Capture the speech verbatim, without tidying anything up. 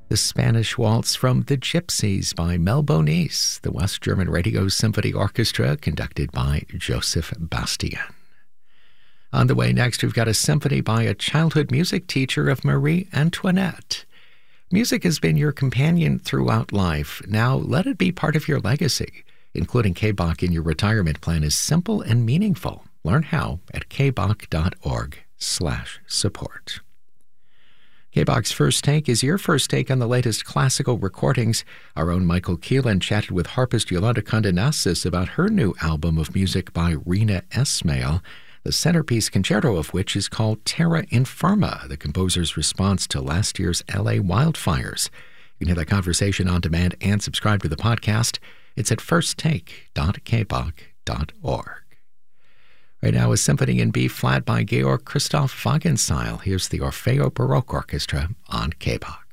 The Spanish Waltz from The Gypsies by Mel Bonis, the West German Radio Symphony Orchestra, conducted by Joseph Bastian. On the way next, we've got a symphony by a childhood music teacher of Marie Antoinette. Music has been your companion throughout life. Now let it be part of your legacy. Including K B O C in your retirement plan is simple and meaningful. Learn how at kboc.org slash support. K B O C's First Take is your first take on the latest classical recordings. Our own Michael Keelan chatted with harpist Yolanda Condenasis about her new album of music by Rena Esmail, the centerpiece concerto of which is called Terra Infirma, the composer's response to last year's L A wildfires. You can hear that conversation on demand and subscribe to the podcast. It's at first take dot k b o c dot org. Right now, a symphony in B-flat by Georg Christoph Wagenseil. Here's the Orfeo Baroque Orchestra on K B O C.